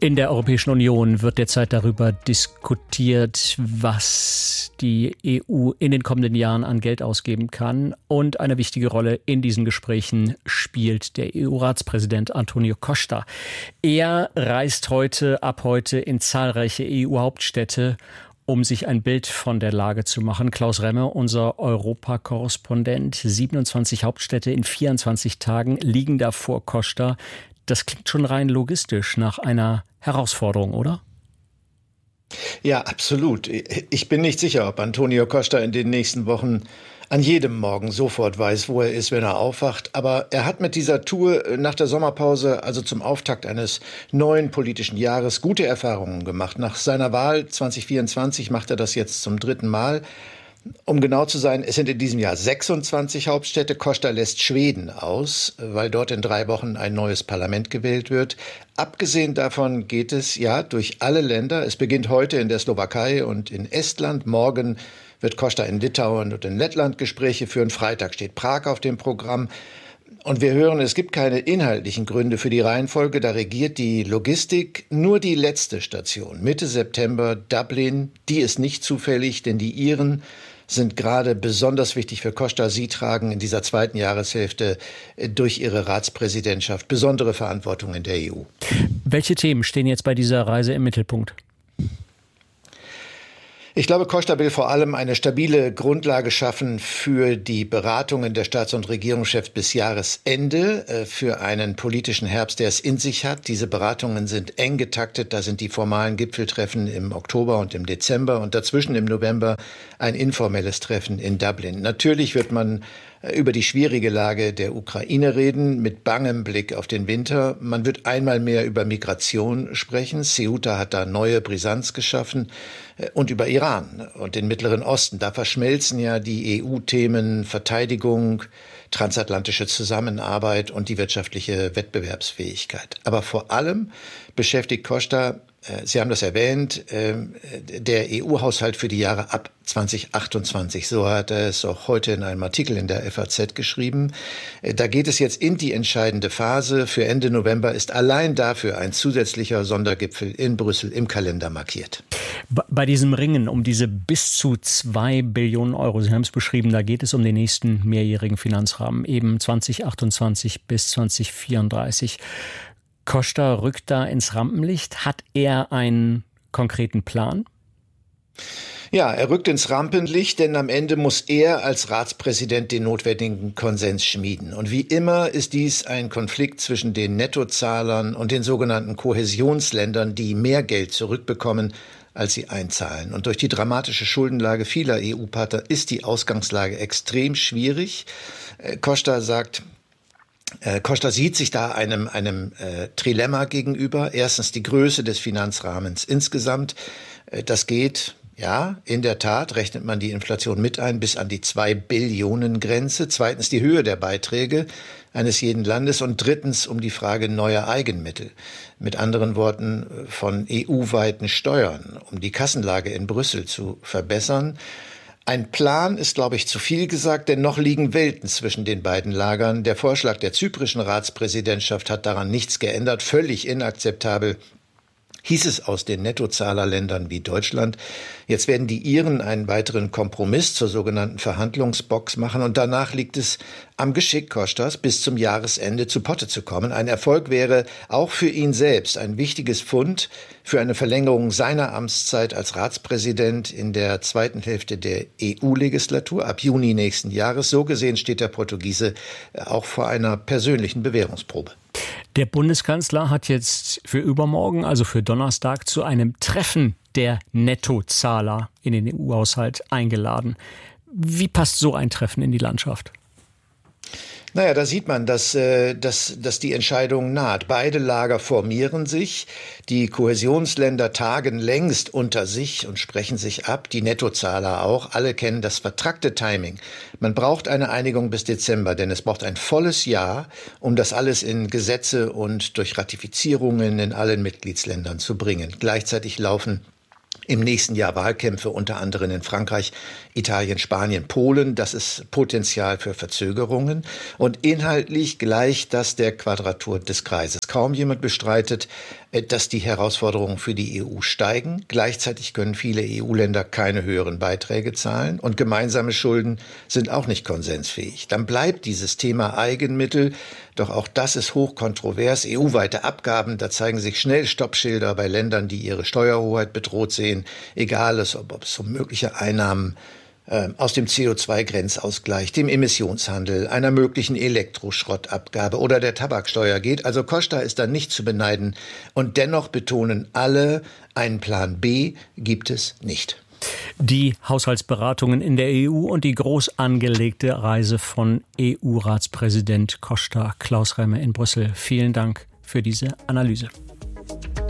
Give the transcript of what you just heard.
In der Europäischen Union wird derzeit darüber diskutiert, was die EU in den kommenden Jahren an Geld ausgeben kann. Und eine wichtige Rolle in diesen Gesprächen spielt der EU-Ratspräsident Antonio Costa. Er reist ab heute in zahlreiche EU-Hauptstädte, um sich ein Bild von der Lage zu machen. Klaus Remme, unser Europakorrespondent, 27 Hauptstädte in 24 Tagen liegen da vor Costa. Das klingt schon rein logistisch nach einer Herausforderung, oder? Ja, absolut. Ich bin nicht sicher, ob Antonio Costa in den nächsten Wochen an jedem Morgen sofort weiß, wo er ist, wenn er aufwacht. Aber er hat mit dieser Tour nach der Sommerpause, also zum Auftakt eines neuen politischen Jahres, gute Erfahrungen gemacht. Nach seiner Wahl 2024 macht er das jetzt zum 3. Mal. Um genau zu sein, es sind in diesem Jahr 26 Hauptstädte. Costa lässt Schweden aus, weil dort in 3 Wochen ein neues Parlament gewählt wird. Abgesehen davon geht es ja durch alle Länder. Es beginnt heute in der Slowakei und in Estland. Morgen wird Costa in Litauen und in Lettland Gespräche führen. Freitag steht Prag auf dem Programm. Und wir hören, es gibt keine inhaltlichen Gründe für die Reihenfolge. Da regiert die Logistik. Nur die letzte Station, Mitte September, Dublin, die ist nicht zufällig, denn die Iren sind gerade besonders wichtig für Costa. Sie tragen in dieser zweiten Jahreshälfte durch ihre Ratspräsidentschaft besondere Verantwortung in der EU. Welche Themen stehen jetzt bei dieser Reise im Mittelpunkt? Ich glaube, Costa will vor allem eine stabile Grundlage schaffen für die Beratungen der Staats- und Regierungschefs bis Jahresende, für einen politischen Herbst, der es in sich hat. Diese Beratungen sind eng getaktet. Da sind die formalen Gipfeltreffen im Oktober und im Dezember und dazwischen im November ein informelles Treffen in Dublin. Natürlich wird man über die schwierige Lage der Ukraine reden, mit bangem Blick auf den Winter. Man wird einmal mehr über Migration sprechen. Ceuta hat da neue Brisanz geschaffen. Und über Iran und den Mittleren Osten. Da verschmelzen ja die EU-Themen Verteidigung, transatlantische Zusammenarbeit und die wirtschaftliche Wettbewerbsfähigkeit. Aber vor allem beschäftigt Costa, Sie haben das erwähnt, der EU-Haushalt für die Jahre ab 2028. So hat er es auch heute in einem Artikel in der FAZ geschrieben. Da geht es jetzt in die entscheidende Phase. Für Ende November ist allein dafür ein zusätzlicher Sondergipfel in Brüssel im Kalender markiert. Bei diesem Ringen um diese bis zu 2 Billionen Euro, Sie haben es beschrieben, da geht es um den nächsten mehrjährigen Finanzrahmen, eben 2028 bis 2034. Costa rückt da ins Rampenlicht. Hat er einen konkreten Plan? Ja, er rückt ins Rampenlicht, denn am Ende muss er als Ratspräsident den notwendigen Konsens schmieden. Und wie immer ist dies ein Konflikt zwischen den Nettozahlern und den sogenannten Kohäsionsländern, die mehr Geld zurückbekommen, als sie einzahlen. Und durch die dramatische Schuldenlage vieler EU-Partner ist die Ausgangslage extrem schwierig. Costa sieht sich da einem Trilemma gegenüber. Erstens die Größe des Finanzrahmens insgesamt. Das geht, ja, in der Tat, rechnet man die Inflation mit ein, bis an die 2-Billionen-Grenze. Zweitens die Höhe der Beiträge eines jeden Landes und drittens um die Frage neuer Eigenmittel. Mit anderen Worten von EU-weiten Steuern, um die Kassenlage in Brüssel zu verbessern. Ein Plan ist, glaube ich, zu viel gesagt, denn noch liegen Welten zwischen den beiden Lagern. Der Vorschlag der zyprischen Ratspräsidentschaft hat daran nichts geändert. Völlig inakzeptabel hieß es aus den Nettozahlerländern wie Deutschland. Jetzt werden die Iren einen weiteren Kompromiss zur sogenannten Verhandlungsbox machen und danach liegt es am Geschick Costas, bis zum Jahresende zu Potte zu kommen. Ein Erfolg wäre auch für ihn selbst ein wichtiges Pfund für eine Verlängerung seiner Amtszeit als Ratspräsident in der zweiten Hälfte der EU-Legislatur ab Juni nächsten Jahres. So gesehen steht der Portugiese auch vor einer persönlichen Bewährungsprobe. Der Bundeskanzler hat jetzt für übermorgen, also für Donnerstag, zu einem Treffen der Nettozahler in den EU-Haushalt eingeladen. Wie passt so ein Treffen in die Landschaft? Naja, da sieht man, dass die Entscheidung naht. Beide Lager formieren sich. Die Kohäsionsländer tagen längst unter sich und sprechen sich ab. Die Nettozahler auch. Alle kennen das vertrackte Timing. Man braucht eine Einigung bis Dezember, denn es braucht ein volles Jahr, um das alles in Gesetze und durch Ratifizierungen in allen Mitgliedsländern zu bringen. Gleichzeitig laufen Im nächsten Jahr Wahlkämpfe unter anderem in Frankreich, Italien, Spanien, Polen. Das ist Potenzial für Verzögerungen. Und inhaltlich gleicht das der Quadratur des Kreises. Kaum jemand bestreitet, dass die Herausforderungen für die EU steigen. Gleichzeitig können viele EU-Länder keine höheren Beiträge zahlen. Und gemeinsame Schulden sind auch nicht konsensfähig. Dann bleibt dieses Thema Eigenmittel. Doch auch das ist hochkontrovers. EU-weite Abgaben, da zeigen sich schnell Stoppschilder bei Ländern, die ihre Steuerhoheit bedroht sehen. Egal, ob es um mögliche Einnahmen aus dem CO2-Grenzausgleich, dem Emissionshandel, einer möglichen Elektroschrottabgabe oder der Tabaksteuer geht. Also Costa ist da nicht zu beneiden. Und dennoch betonen alle, einen Plan B gibt es nicht. Die Haushaltsberatungen in der EU und die groß angelegte Reise von EU-Ratspräsident Costa Klaus Remmer in Brüssel. Vielen Dank für diese Analyse.